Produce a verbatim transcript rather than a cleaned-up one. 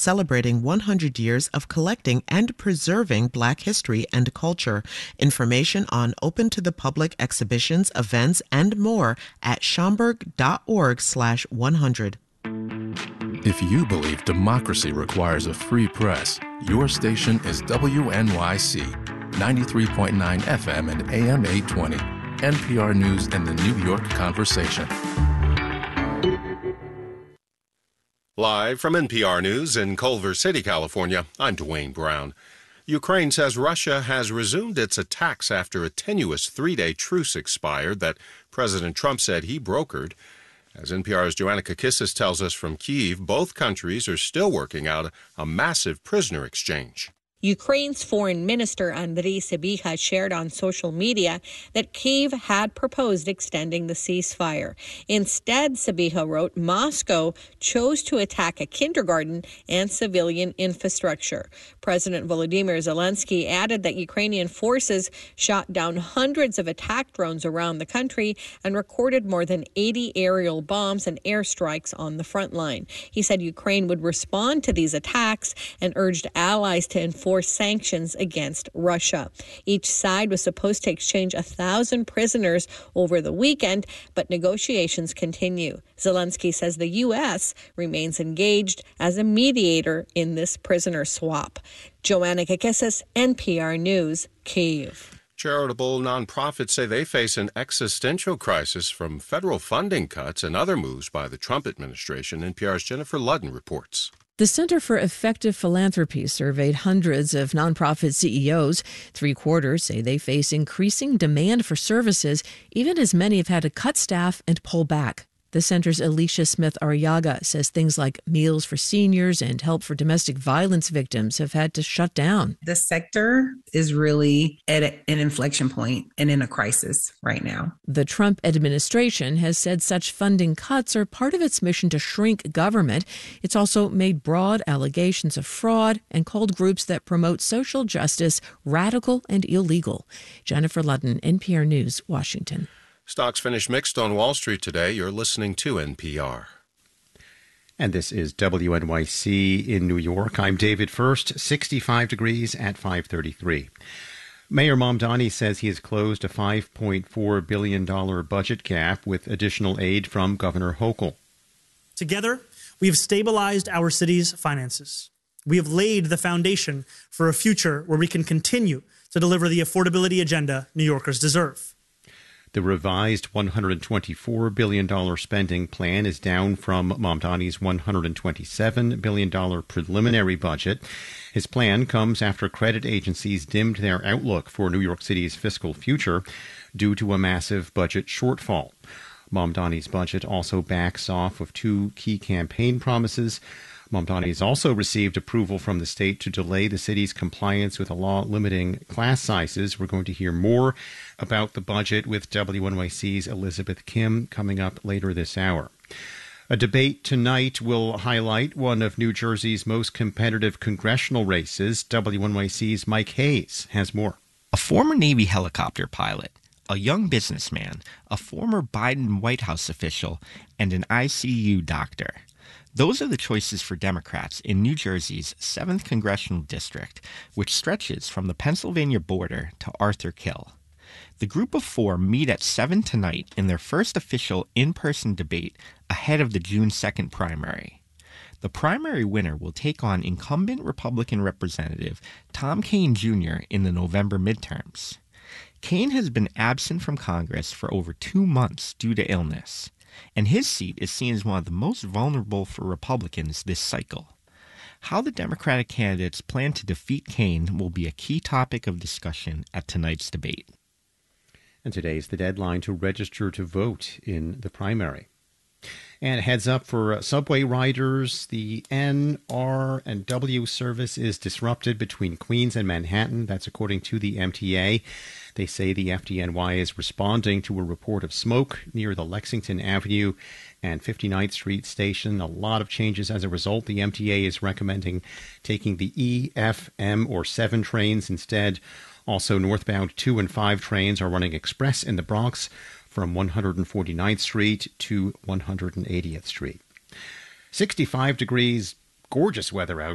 celebrating one hundred years of collecting and preserving Black history and culture. Information on open-to-the-public exhibitions, events, and more at schomburg.org slash 100. If you believe democracy requires a free press, your station is W N Y C, ninety-three point nine F M and A M eight twenty, N P R News and the New York Conversation. Live from N P R News in Culver City, California, I'm Dwayne Brown. Ukraine says Russia has resumed its attacks after a tenuous three-day truce expired that President Trump said he brokered. As N P R's Joanna Kakissis tells us from Kyiv, both countries are still working out a massive prisoner exchange. Ukraine's foreign minister Andriy Sybiha shared on social media that Kyiv had proposed extending the ceasefire. Instead, Sybiha wrote, Moscow chose to attack a kindergarten and civilian infrastructure. President Volodymyr Zelensky added that Ukrainian forces shot down hundreds of attack drones around the country and recorded more than eighty aerial bombs and airstrikes on the front line. He said Ukraine would respond to these attacks and urged allies to enforce sanctions against Russia. Each side was supposed to exchange a thousand prisoners over the weekend, but negotiations continue. Zelensky says the U S remains engaged as a mediator in this prisoner swap. Joanna Kakissis, N P R News, Kyiv. Charitable nonprofits say they face an existential crisis from federal funding cuts and other moves by the Trump administration. N P R's Jennifer Ludden reports. The Center for Effective Philanthropy surveyed hundreds of nonprofit C E Os. Three quarters say they face increasing demand for services, even as many have had to cut staff and pull back. The center's Alicia Smith-Arriaga says things like meals for seniors and help for domestic violence victims have had to shut down. The sector is really at a, an inflection point and in a crisis right now. The Trump administration has said such funding cuts are part of its mission to shrink government. It's also made broad allegations of fraud and called groups that promote social justice radical and illegal. Jennifer Ludden, N P R News, Washington. Stocks finished mixed on Wall Street today. You're listening to N P R. And this is W N Y C in New York. I'm David First, sixty-five degrees at five thirty-three. Mayor Mamdani says he has closed a five point four billion dollars budget gap with additional aid from Governor Hochul. Together, we have stabilized our city's finances. We have laid the foundation for a future where we can continue to deliver the affordability agenda New Yorkers deserve. The revised one hundred twenty-four billion dollars spending plan is down from Mamdani's one hundred twenty-seven billion dollars preliminary budget. His plan comes after credit agencies dimmed their outlook for New York City's fiscal future due to a massive budget shortfall. Mamdani's budget also backs off of two key campaign promises. Mamdani has also received approval from the state to delay the city's compliance with a law limiting class sizes. We're going to hear more about the budget with W N Y C's Elizabeth Kim coming up later this hour. A debate tonight will highlight one of New Jersey's most competitive congressional races. W N Y C's Mike Hayes has more. A former Navy helicopter pilot, a young businessman, a former Biden White House official, and an I C U doctor. Those are the choices for Democrats in New Jersey's seventh Congressional District, which stretches from the Pennsylvania border to Arthur Kill. The group of four meet at seven tonight in their first official in-person debate ahead of the June second primary. The primary winner will take on incumbent Republican Representative Tom Kean Junior in the November midterms. Kean has been absent from Congress for over two months due to illness, and his seat is seen as one of the most vulnerable for Republicans this cycle. How the Democratic candidates plan to defeat Kean will be a key topic of discussion at tonight's debate. And today is the deadline to register to vote in the primary. And heads up for uh, subway riders, the N, R, and W service is disrupted between Queens and Manhattan. That's according to the M T A. They say the F D N Y is responding to a report of smoke near the Lexington Avenue and fifty-ninth Street station. A lot of changes as a result. The M T A is recommending taking the E, F, M, or seven trains instead. Also, northbound two and five trains are running express in the Bronx from one hundred forty-ninth Street to one hundred eightieth Street. sixty-five degrees, gorgeous weather out